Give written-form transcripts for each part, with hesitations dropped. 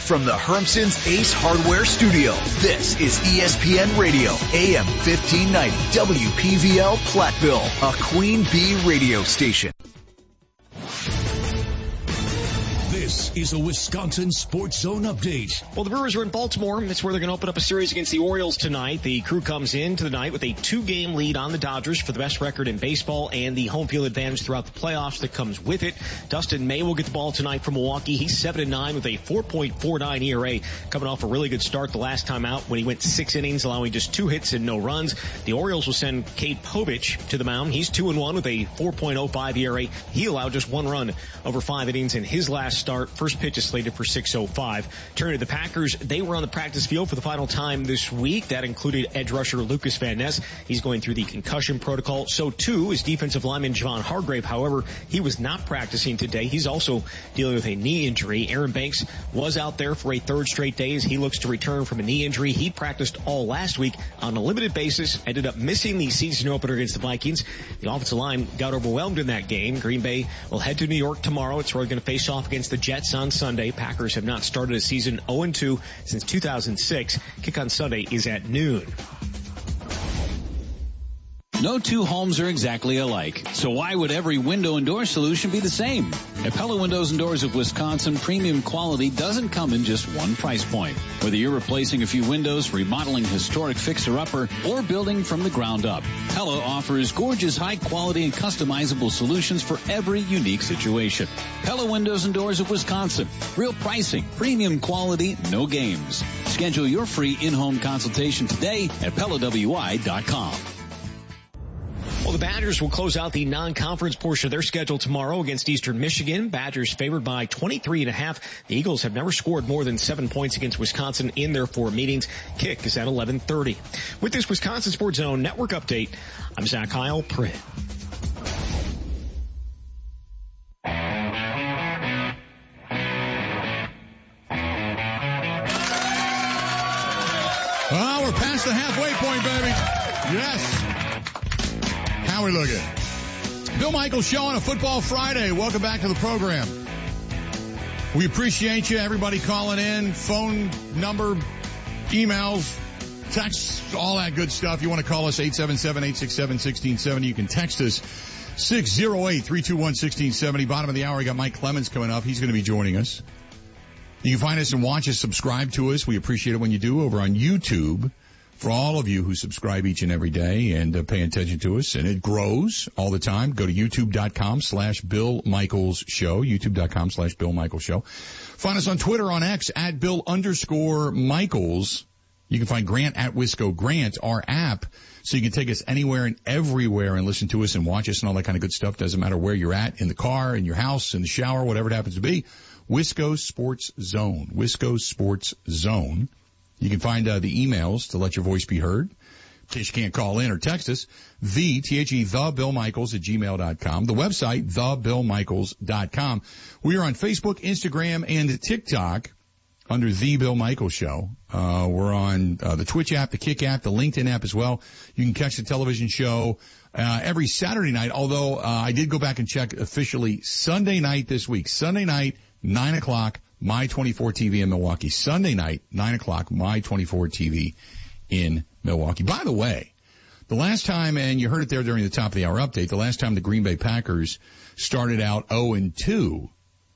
from the Hermson's Ace Hardware Studio, this is ESPN Radio, AM 1590, WPVL Platteville, a Queen Bee radio station. This is a Wisconsin Sports Zone update. Well, the Brewers are in Baltimore. That's where they're going to open up a series against the Orioles tonight. The Crew comes into the night with a 2-game lead on the Dodgers for the best record in baseball and the home field advantage throughout the playoffs that comes with it. Dustin May will get the ball tonight from Milwaukee. He's 7-9 with a 4.49 ERA, coming off a really good start the last time out when he went 6 innings, allowing just 2 hits and no runs. The Orioles will send Cade Povich to the mound. He's 2-1 with a 4.05 ERA. He allowed just 1 run over 5 innings in his last start. First pitch is slated for 6:05. Turning to the Packers, they were on the practice field for the final time this week. That included edge rusher Lucas Van Ness. He's going through the concussion protocol. So too is defensive lineman Javon Hargrave. However, he was not practicing today. He's also dealing with a knee injury. Aaron Banks was out there for a 3rd straight day as he looks to return from a knee injury. He practiced all last week on a limited basis, ended up missing the season opener against the Vikings. The offensive line got overwhelmed in that game. Green Bay will head to New York tomorrow. It's where they're going to face off against the Jets on Sunday. Packers have not started a season 0-2 since 2006. Kick on Sunday is at noon. No two homes are exactly alike, so why would every window and door solution be the same? At Pella Windows and Doors of Wisconsin, premium quality doesn't come in just one price point. Whether you're replacing a few windows, remodeling historic fixer-upper, or building from the ground up, Pella offers gorgeous, high-quality, and customizable solutions for every unique situation. Pella Windows and Doors of Wisconsin. Real pricing, premium quality, no games. Schedule your free in-home consultation today at PellaWI.com. Well, the Badgers will close out the non-conference portion of their schedule tomorrow against Eastern Michigan. Badgers favored by 23.5. The Eagles have never scored more than 7 points against Wisconsin in their 4 meetings. Kick is at 11:30. With this Wisconsin Sports Zone Network update, I'm Zach Heil, Print. Well, we're past the halfway point, baby. Yes. How we looking? Bill Michaels Show on a Football Friday. Welcome back to the program. We appreciate you, everybody calling in, phone number, emails, texts, all that good stuff. You want to call us 877-867-1670. You can text us 608-321-1670. Bottom of the hour, we got Mike Clemens coming up. He's going to be joining us. You can find us and watch us, subscribe to us. We appreciate it when you do over on YouTube. For all of you who subscribe each and every day and pay attention to us, and it grows all the time, go to youtube.com/Bill Michaels Show, youtube.com/Bill Michaels Show. Find us on Twitter, on X, at Bill_Michaels. You can find Grant at Wisco Grant, our app, so you can take us anywhere and everywhere and listen to us and watch us and all that kind of good stuff. Doesn't matter where you're at, in the car, in your house, in the shower, whatever it happens to be. Wisco Sports Zone, Wisco Sports Zone. You can find the emails to let your voice be heard. In case you can't call in or text us, the Bill Michaels at gmail.com. The website, thebillmichaels.com. We are on Facebook, Instagram, and TikTok under The Bill Michaels Show. We're on the Twitch app, the Kick app, the LinkedIn app as well. You can catch the television show every Saturday night, although I did go back and check officially Sunday night this week. Sunday night, 9 o'clock. My 24 TV in Milwaukee. Sunday night, 9 o'clock, My 24 TV in Milwaukee. By the way, the last time, and you heard it there during the top of the hour update, the last time the Green Bay Packers started out 0-2,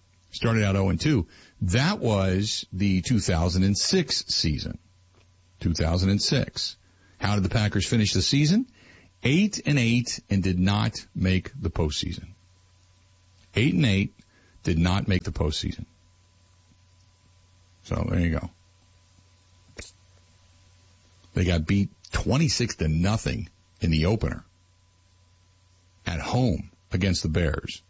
that was the 2006 season. 2006. How did the Packers finish the season? 8-8 and did not make the postseason. 8-8 did not make the postseason. So there you go. They got beat 26-0 in the opener at home against the Bears.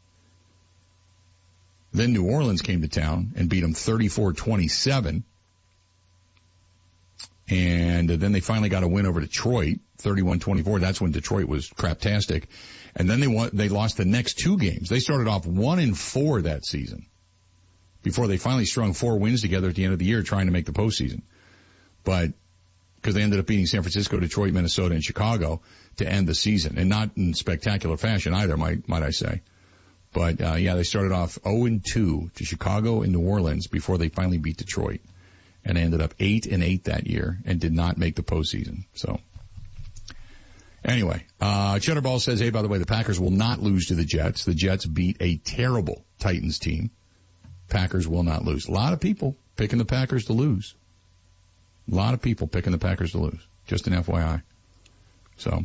Then New Orleans came to town and beat them 34-27. And then they finally got a win over Detroit, 31-24. That's when Detroit was craptastic. And then they lost the next 2 games. They started off 1-4 that season, before they finally strung 4 wins together at the end of the year trying to make the postseason. But because they ended up beating San Francisco, Detroit, Minnesota, and Chicago to end the season, and not in spectacular fashion either, might I say. But, they started off 0-2 to Chicago and New Orleans before they finally beat Detroit. And they ended up 8-8 that year and did not make the postseason. So, anyway, Cheddar Ball says, hey, by the way, the Packers will not lose to the Jets. The Jets beat a terrible Titans team. Packers will not lose. A lot of people picking the Packers to lose. A lot of people picking the Packers to lose. Just an FYI. So,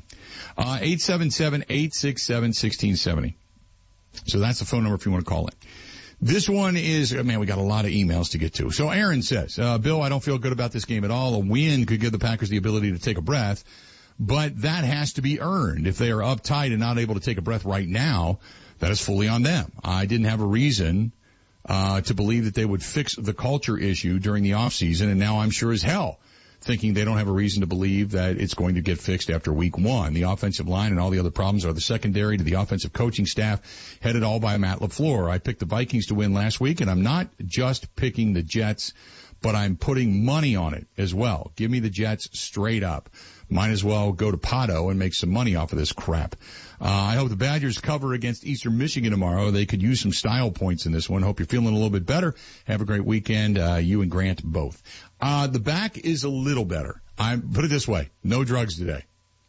877-867-1670. So that's the phone number if you want to call it. This one is, man, we got a lot of emails to get to. So Aaron says, Bill, I don't feel good about this game at all. A win could give the Packers the ability to take a breath, but that has to be earned. If they are uptight and not able to take a breath right now, that is fully on them. I didn't have a reason to believe that they would fix the culture issue during the offseason, and now I'm sure as hell thinking they don't have a reason to believe that it's going to get fixed after week one. The offensive line and all the other problems are the secondary to the offensive coaching staff, headed all by Matt LaFleur. I picked the Vikings to win last week, and I'm not just picking the Jets, but I'm putting money on it as well. Give me the Jets straight up. Might as well go to Pato and make some money off of this crap. I hope the Badgers cover against Eastern Michigan tomorrow. They could use some style points in this one. Hope you're feeling a little bit better. Have a great weekend, you and Grant both. The back is a little better. I put it this way. No drugs today.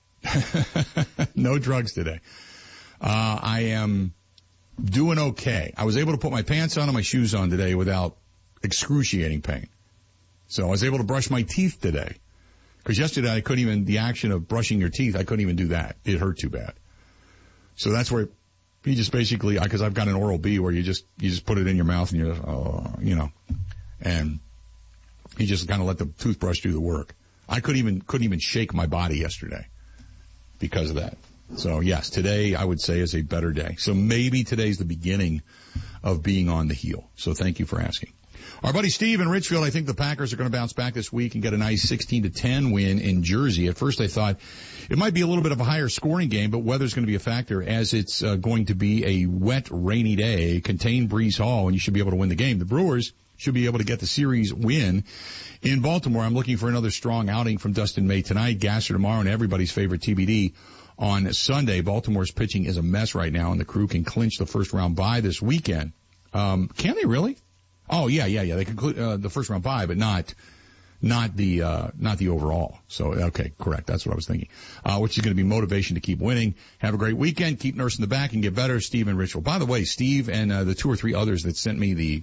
No drugs today. I am doing okay. I was able to put my pants on and my shoes on today without excruciating pain. So I was able to brush my teeth today. Because yesterday I couldn't even, the action of brushing your teeth, I couldn't even do that. It hurt too bad. So that's where you just basically, because I've got an Oral-B where you just put it in your mouth and and you just kind of let the toothbrush do the work. I couldn't even shake my body yesterday because of that. So yes, today I would say is a better day. So maybe today's the beginning of being on the heel. So thank you for asking. Our buddy Steve in Richfield, I think the Packers are going to bounce back this week and get a nice 16-10 win in Jersey. At first I thought it might be a little bit of a higher scoring game, but weather's going to be a factor as it's going to be a wet, rainy day. Contain Breeze Hall, and you should be able to win the game. The Brewers should be able to get the series win in Baltimore. I'm looking for another strong outing from Dustin May tonight, Gasser tomorrow, and everybody's favorite TBD on Sunday. Baltimore's pitching is a mess right now, and the Crew can clinch the first round bye this weekend. Can they really? Oh, yeah. They conclude the first round bye, but not the overall. So, okay, correct. That's what I was thinking. Which is going to be motivation to keep winning. Have a great weekend. Keep nursing the back and get better. Steve and Ritual. By the way, Steve and the two or three others that sent me the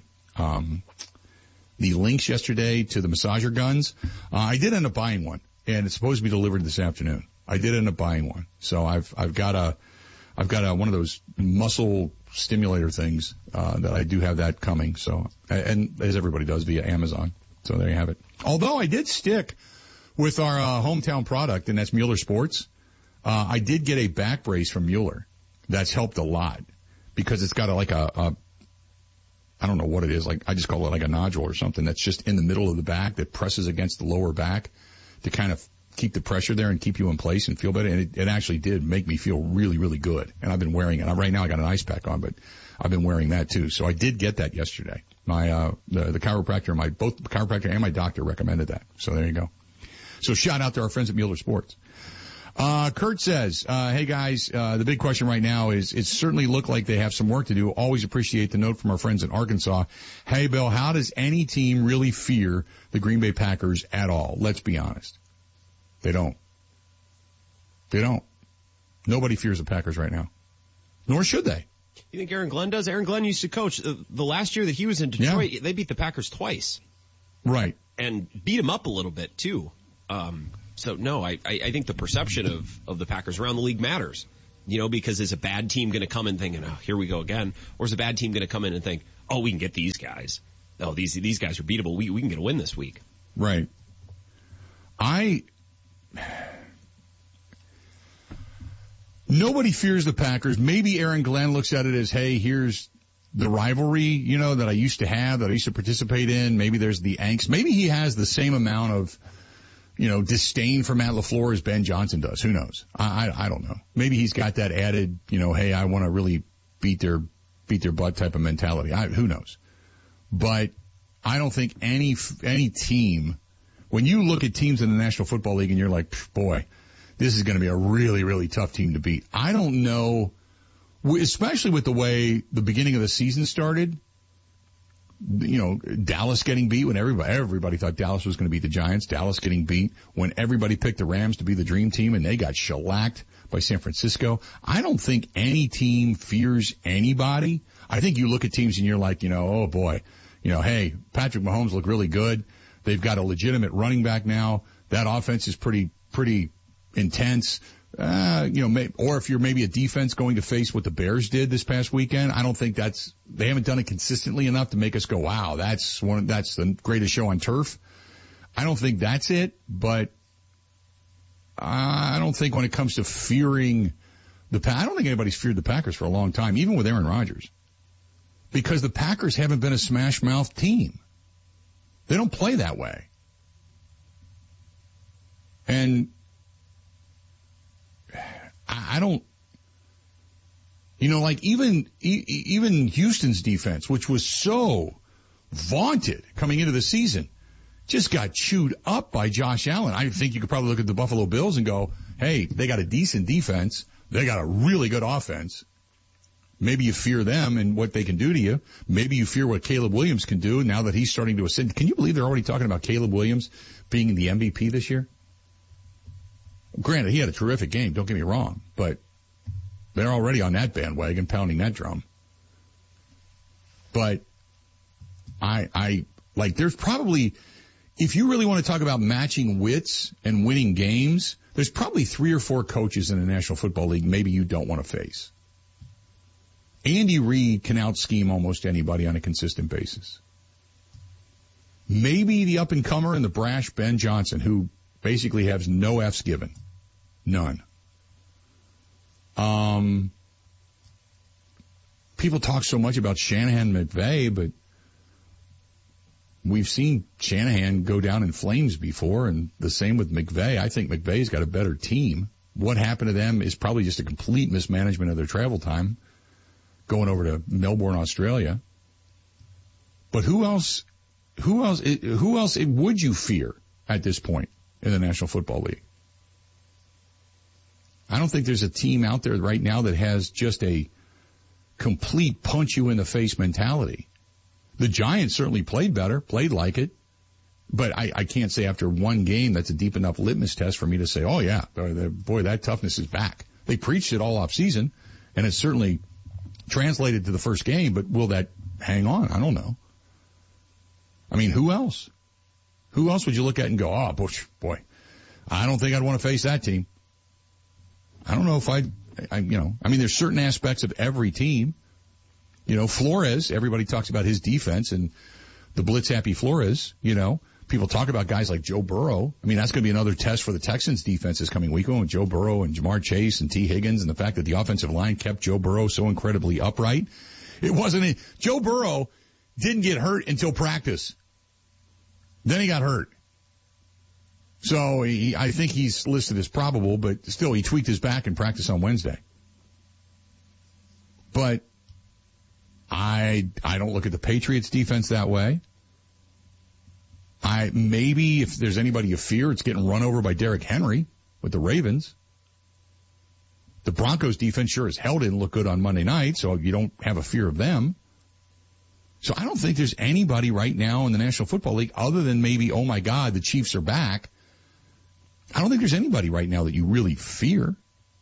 links yesterday to the massager guns, I did end up buying one, and it's supposed to be delivered this afternoon. I did end up buying one. So I've got one of those muscle stimulator things, that I do have that coming. So, and as everybody does via Amazon. So there you have it. Although I did stick with our, hometown product, and that's Mueller Sports. I did get a back brace from Mueller. That's helped a lot because it's got I don't know what it is. Like, I just call it like a nodule or something that's just in the middle of the back that presses against the lower back to kind of keep the pressure there and keep you in place and feel better. And it actually did make me feel really, really good. And I've been wearing it. Right now I got an ice pack on, but I've been wearing that too. So I did get that yesterday. My, the chiropractor, both the chiropractor and my doctor recommended that. So there you go. So shout out to our friends at Mueller Sports. Kurt says, hey guys, the big question right now is it certainly looked like they have some work to do. Always appreciate the note from our friends in Arkansas. Hey Bill, how does any team really fear the Green Bay Packers at all? Let's be honest. They don't. Nobody fears the Packers right now. Nor should they. You think Aaron Glenn does? Aaron Glenn used to coach. The last year that he was in Detroit, They beat the Packers twice. Right. And beat them up a little bit, too. So, no, I think the perception of the Packers around the league matters. Because is a bad team going to come in thinking, oh, here we go again? Or is a bad team going to come in and think, oh, we can get these guys. Oh, these guys are beatable. We can get a win this week. Right. Nobody fears the Packers. Maybe Aaron Glenn looks at it as, hey, here's the rivalry, that I used to have, that I used to participate in. Maybe there's the angst. Maybe he has the same amount of, disdain for Matt LaFleur as Ben Johnson does. Who knows? I don't know. Maybe he's got that added, hey, I want to really beat their butt type of mentality. Who knows? But I don't think any team, when you look at teams in the National Football League and you're like, boy, this is going to be a really, really tough team to beat. I don't know especially with the way the beginning of the season started. You know, Dallas getting beat when everybody thought Dallas was going to beat the Giants. Dallas getting beat when everybody picked the Rams to be the dream team, and they got shellacked by San Francisco. I don't think any team fears anybody. I think you look at teams and you're like, you know, oh boy, you know, hey, Patrick Mahomes looked really good. They've got a legitimate running back now. That offense is pretty intense. You know, or if you're maybe a defense going to face what the Bears did this past weekend, I don't think they haven't done it consistently enough to make us go, wow, that's the greatest show on turf. I don't think that's it, but I don't think when it comes to fearing I don't think anybody's feared the Packers for a long time, even with Aaron Rodgers, because the Packers haven't been a smash mouth team. They don't play that way. And I don't, you know, like even Houston's defense, which was so vaunted coming into the season, just got chewed up by Josh Allen. I think you could probably look at the Buffalo Bills and go, hey, they got a decent defense. They got a really good offense. Maybe you fear them and what they can do to you. Maybe you fear what Caleb Williams can do now that he's starting to ascend. Can you believe they're already talking about Caleb Williams being the MVP this year? Granted, he had a terrific game, don't get me wrong, but they're already on that bandwagon, pounding that drum. But I like, there's probably, if you really want to talk about matching wits and winning games, there's probably 3 or 4 coaches in the National Football League maybe you don't want to face. Andy Reid can out-scheme almost anybody on a consistent basis. Maybe the up-and-comer and the brash Ben Johnson, who basically has no F's given. None. People talk so much about Shanahan and McVay, but we've seen Shanahan go down in flames before, and the same with McVay. I think McVay's got a better team. What happened to them is probably just a complete mismanagement of their travel time, going over to Melbourne, Australia. But who else would you fear at this point in the National Football League? I don't think there's a team out there right now that has just a complete punch-you-in-the-face mentality. The Giants certainly played better, played like it, but I can't say after one game that's a deep enough litmus test for me to say, oh, yeah, boy, that toughness is back. They preached it all offseason, and it's certainly translated to the first game, but will that hang on? I don't know. I mean, who else? Who else would you look at and go, oh, boy, I don't think I'd want to face that team. I don't know if there's certain aspects of every team. You know, Flores, everybody talks about his defense and the blitz-happy Flores, you know. People talk about guys like Joe Burrow. I mean, that's going to be another test for the Texans defense this coming week, with Joe Burrow and Jamar Chase and T. Higgins, and the fact that the offensive line kept Joe Burrow so incredibly upright. Joe Burrow didn't get hurt until practice. Then he got hurt. So I think he's listed as probable, but still he tweaked his back in practice on Wednesday. But I don't look at the Patriots defense that way. Maybe if there's anybody you fear, it's getting run over by Derrick Henry with the Ravens. The Broncos defense sure as hell didn't look good on Monday night, so you don't have a fear of them. So I don't think there's anybody right now in the National Football League other than maybe, oh my God, the Chiefs are back. I don't think there's anybody right now that you really fear.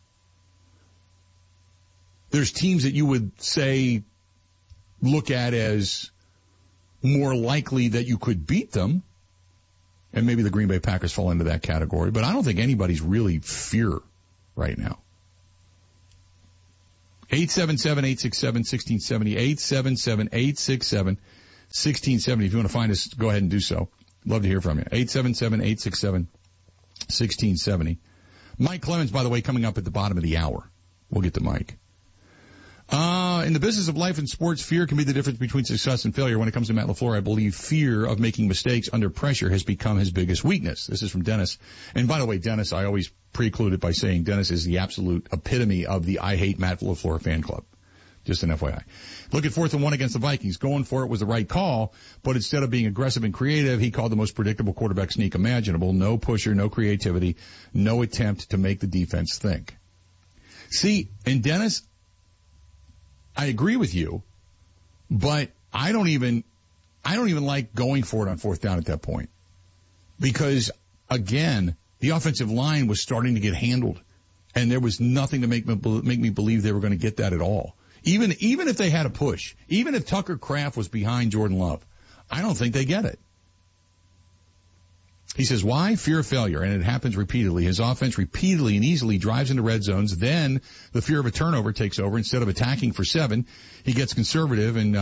There's teams that you would say look at as more likely that you could beat them, and maybe the Green Bay Packers fall into that category, but I don't think anybody's really fear right now. 877-867-1670, 877-867-1670. If you want to find us, go ahead and do so. Love to hear from you. 877-867-1670. Mike Clemens, by the way, coming up at the bottom of the hour. We'll get to Mike. In the business of life and sports, fear can be the difference between success and failure. When it comes to Matt LaFleur, I believe fear of making mistakes under pressure has become his biggest weakness. This is from Dennis. And by the way, Dennis, I always preclude it by saying Dennis is the absolute epitome of the I hate Matt LaFleur fan club. Just an FYI. Look at 4th and 1 against the Vikings. Going for it was the right call, but instead of being aggressive and creative, he called the most predictable quarterback sneak imaginable. No pusher, no creativity, no attempt to make the defense think. See, and Dennis, I agree with you, but I don't even like going for it on fourth down at that point. Because, again, the offensive line was starting to get handled, and there was nothing to make me believe they were going to get that at all. Even if they had a push, even if Tucker Kraft was behind Jordan Love, I don't think they get it. He says, why? Fear of failure, and it happens repeatedly. His offense repeatedly and easily drives into red zones. Then the fear of a turnover takes over. Instead of attacking for 7, he gets conservative and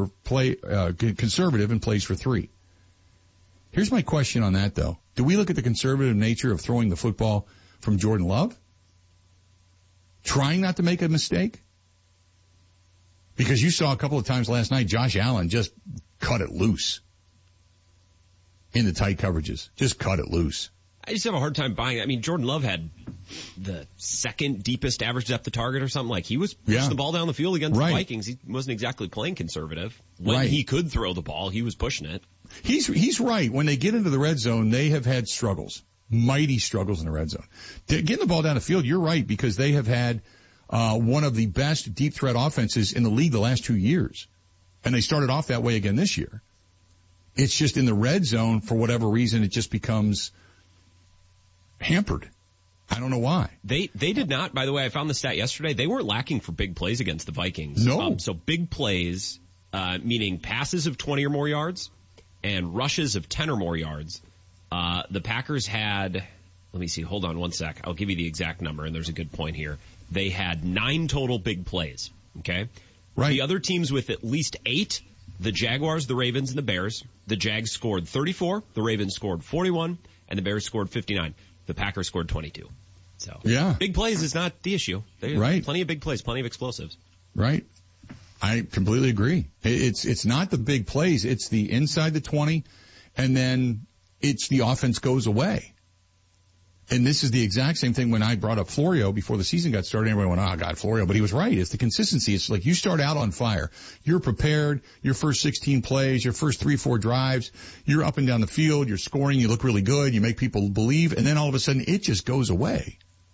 plays for 3. Here's my question on that, though. Do we look at the conservative nature of throwing the football from Jordan Love? Trying not to make a mistake? Because you saw a couple of times last night, Josh Allen just cut it loose in the tight coverages. Just cut it loose. I just have a hard time buying it. I mean, Jordan Love had the second deepest average depth of target or something. Like, he was pushing the ball down the field against the Vikings. He wasn't exactly playing conservative. When he could throw the ball, he was pushing it. He's right. When they get into the red zone, they have had struggles. Mighty struggles in the red zone. Getting the ball down the field, you're right, because they have had one of the best deep threat offenses in the league the last 2 years. And they started off that way again this year. It's just in the red zone, for whatever reason, it just becomes hampered. I don't know why. They did not, by the way, I found the stat yesterday, they weren't lacking for big plays against the Vikings. No. So big plays, meaning passes of 20 or more yards and rushes of 10 or more yards. The Packers had, let me see, hold on one sec. I'll give you the exact number, and there's a good point here. They had 9 total big plays, okay? Right. The other teams with at least 8, the Jaguars, the Ravens, and the Bears. The Jags scored 34, the Ravens scored 41, and the Bears scored 59. The Packers scored 22. So, big plays is not the issue. There's plenty of big plays, plenty of explosives. Right. I completely agree. It's not the big plays. It's the inside the 20, and then it's the offense goes away. And this is the exact same thing when I brought up Florio before the season got started. Everyone went, oh, God, Florio. But he was right. It's the consistency. It's like you start out on fire. You're prepared. Your first 16 plays, your first 3-4 drives, you're up and down the field. You're scoring. You look really good. You make people believe. And then all of a sudden, it just goes away.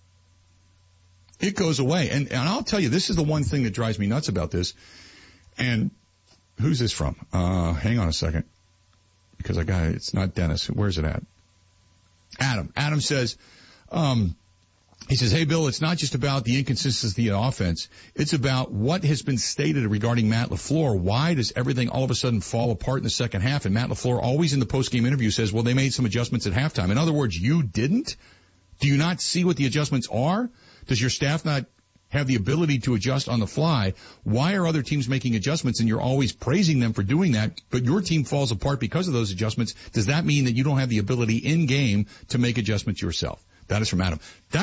It goes away. And I'll tell you, this is the one thing that drives me nuts about this. And who's this from? Hang on a second. Because it's not Dennis. Where's it at? Adam. Adam says, he says, hey, Bill, it's not just about the inconsistency of the offense. It's about what has been stated regarding Matt LaFleur. Why does everything all of a sudden fall apart in the second half? And Matt LaFleur always in the post-game interview says, well, they made some adjustments at halftime. In other words, you didn't? Do you not see what the adjustments are? Does your staff not have the ability to adjust on the fly? Why are other teams making adjustments and you're always praising them for doing that, but your team falls apart because of those adjustments? Does that mean that you don't have the ability in game to make adjustments yourself? That is from Adam.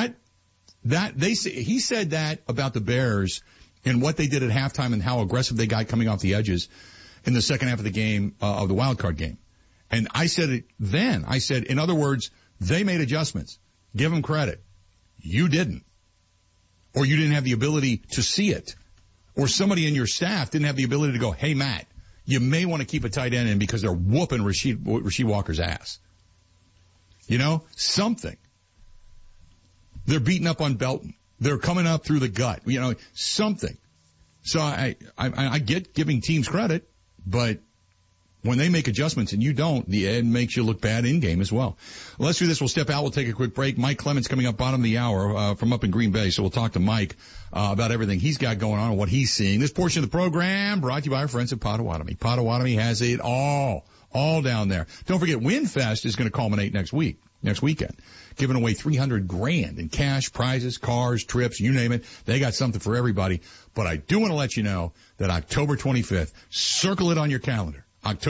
He said that about the Bears and what they did at halftime and how aggressive they got coming off the edges in the second half of the game, of the wild card game. And I said it then. I said, in other words, they made adjustments. Give them credit. You didn't. Or you didn't have the ability to see it. Or somebody in your staff didn't have the ability to go, hey, Matt, you may want to keep a tight end in because they're whooping Rasheed Walker's ass. You know, something. They're beating up on Belton. They're coming up through the gut. You know, something. So I get giving teams credit, but when they make adjustments and you don't, it makes you look bad in game as well. Let's do this. We'll step out. We'll take a quick break. Mike Clemens coming up bottom of the hour from up in Green Bay. So we'll talk to Mike about everything he's got going on and what he's seeing. This portion of the program brought to you by our friends at Potawatomi. Potawatomi has it all down there. Don't forget, WinFest is going to culminate next weekend. Giving away $300,000 in cash, prizes, cars, trips, you name it. They got something for everybody. But I do want to let you know that October 25th, circle it on your calendar. October